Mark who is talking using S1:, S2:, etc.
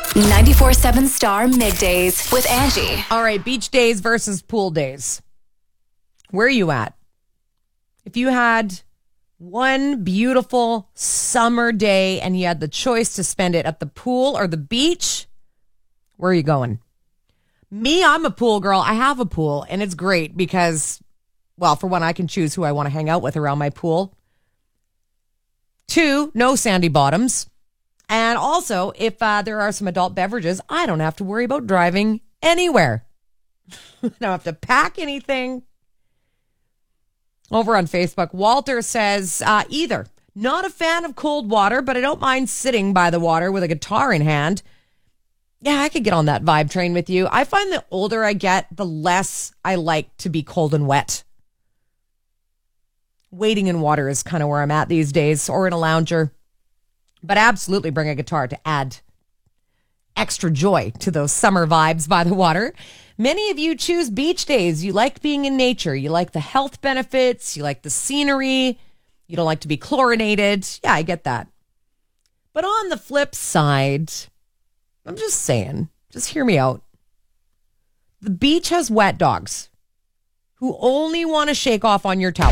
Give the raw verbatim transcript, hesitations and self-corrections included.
S1: ninety-four seven Star Middays with Angie.
S2: All right, beach days versus pool days. Where are you at? If you had one beautiful summer day and you had the choice to spend it at the pool or the beach, where are you going? Me, I'm a pool girl. I have a pool, and it's great because, well, for one, I can choose who I want to hang out with around my pool. Two, no sandy bottoms. And also, if uh, there are some adult beverages, I don't have to worry about driving anywhere. I don't have to pack anything. Over on Facebook, Walter says, uh, either. Not a fan of cold water, but I don't mind sitting by the water with a guitar in hand. Yeah, I could get on that vibe train with you. I find the older I get, the less I like to be cold and wet. Wading in water is kind of where I'm at these days, or in a lounger. But absolutely bring a guitar to add extra joy to those summer vibes by the water. Many of you choose beach days. You like being in nature. You like the health benefits. You like the scenery. You don't like to be chlorinated. Yeah, I get that. But on the flip side, I'm just saying, just hear me out. The beach has wet dogs who only want to shake off on your towel.